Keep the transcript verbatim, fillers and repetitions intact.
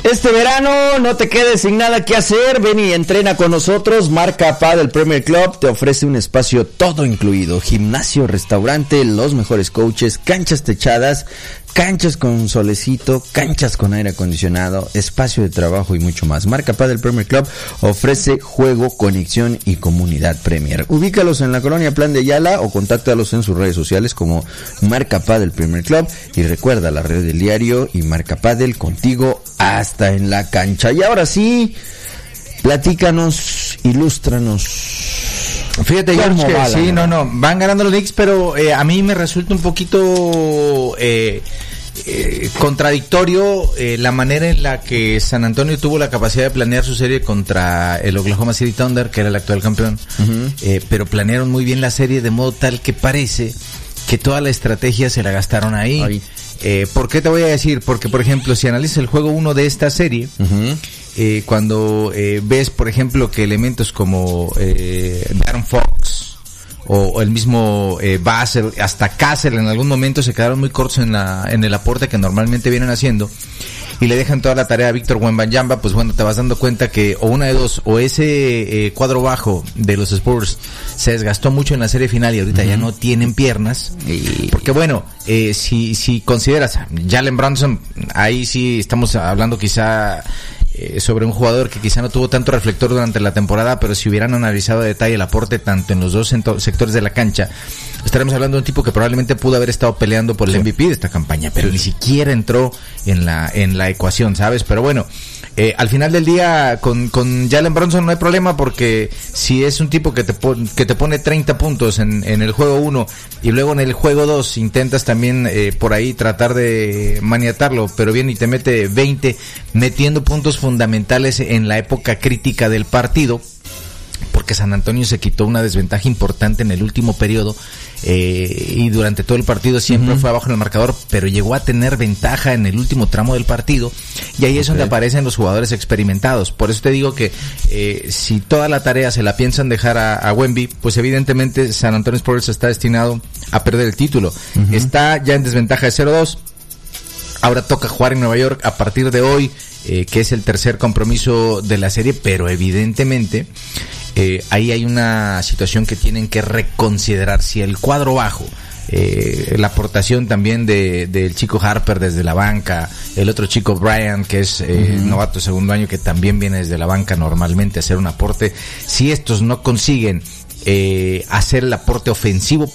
Este verano no te quedes sin nada que hacer, ven y entrena con nosotros. Marca Padel Premier Club te ofrece un espacio todo incluido: gimnasio, restaurante, los mejores coaches, canchas techadas, canchas con solecito, canchas con aire acondicionado, espacio de trabajo y mucho más. Marca Padel Premier Club ofrece juego, conexión y comunidad Premier. Ubícalos en la colonia Plan de Ayala o contáctalos en sus redes sociales como Marca Padel Premier Club. Y recuerda la red del diario y Marca Padel, contigo hasta en la cancha. Y ahora sí, platícanos, ilústranos. Fíjate, George, que sí, no, no, van ganando los Knicks, pero eh, a mí me resulta un poquito eh, eh, contradictorio eh, la manera en la que San Antonio tuvo la capacidad de planear su serie contra el Oklahoma City Thunder, que era el actual campeón, uh-huh. eh, pero planearon muy bien la serie de modo tal que parece que toda la estrategia se la gastaron ahí. ahí. Eh, ¿Por qué te voy a decir? Porque, por ejemplo, si analizas el juego uno de esta serie, uh-huh. eh, cuando eh, ves, por ejemplo, que elementos como eh, Darren Fox o, o el mismo eh, Basel, hasta Castle en algún momento se quedaron muy cortos en la en el aporte que normalmente vienen haciendo, y le dejan toda la tarea a Víctor Wembanyama, pues bueno, te vas dando cuenta que o una de dos, o ese eh, cuadro bajo de los Spurs se desgastó mucho en la serie final y ahorita uh-huh. ya no tienen piernas, y... porque bueno, eh, si si consideras Jalen Brunson, ahí sí estamos hablando quizá eh, sobre un jugador que quizá no tuvo tanto reflector durante la temporada, pero si hubieran analizado a detalle el aporte tanto en los dos cento- sectores de la cancha, estaremos hablando de un tipo que probablemente pudo haber estado peleando por el sí. M V P de esta campaña, pero sí. ni siquiera entró en la en la ecuación, ¿sabes? Pero bueno, eh, al final del día con con Jalen Brunson no hay problema, porque si es un tipo que te pon, que te pone treinta puntos en en el juego uno y luego en el juego dos intentas también eh, por ahí tratar de maniatarlo, pero bien, y te mete veinte metiendo puntos fundamentales en la época crítica del partido, porque San Antonio se quitó una desventaja importante en el último periodo eh, y durante todo el partido siempre uh-huh. fue abajo en el marcador, pero llegó a tener ventaja en el último tramo del partido, y ahí okay. es donde aparecen los jugadores experimentados. Por eso te digo que eh, si toda la tarea se la piensan dejar a, a Wemby, pues evidentemente San Antonio Spurs está destinado a perder el título. Uh-huh. Está ya en desventaja de cero dos. Ahora toca jugar en Nueva York a partir de hoy, eh, que es el tercer compromiso de la serie, pero evidentemente eh, ahí hay una situación que tienen que reconsiderar. Si el cuadro bajo, eh, la aportación también de del chico Harper desde la banca, el otro chico Brian, que es eh, uh-huh. novato segundo año, que también viene desde la banca normalmente a hacer un aporte, si estos no consiguen eh, hacer el aporte ofensivo